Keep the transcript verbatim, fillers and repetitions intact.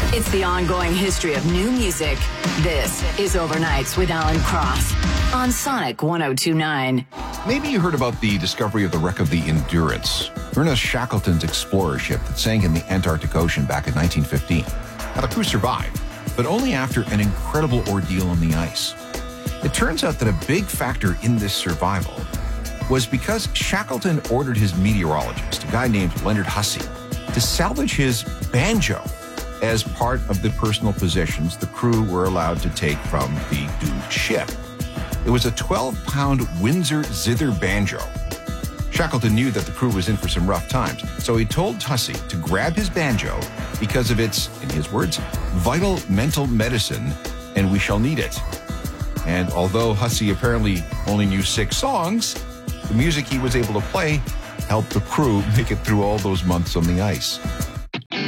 It's the ongoing history of new music. This is Overnights with Alan Cross on Sonic one oh two point nine. Maybe you heard about the discovery of the wreck of the Endurance, Ernest Shackleton's explorer ship that sank in the Antarctic Ocean back in nineteen fifteen. Now, the crew survived, but only after an incredible ordeal on the ice. It turns out that a big factor in this survival was because Shackleton ordered his meteorologist, a guy named Leonard Hussey, to salvage his banjo as part of the personal possessions the crew were allowed to take from the doomed ship. It was a twelve-pound Windsor zither banjo. Shackleton knew that the crew was in for some rough times, so he told Hussey to grab his banjo because of its, in his words, vital mental medicine, and we shall need it. And although Hussey apparently only knew six songs, the music he was able to play helped the crew make it through all those months on the ice.